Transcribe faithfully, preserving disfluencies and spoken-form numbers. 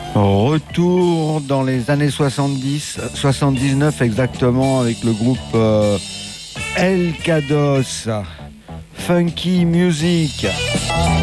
Retour dans les années soixante-dix, soixante-dix-neuf exactement, avec le groupe euh, El Kados, Funky Music.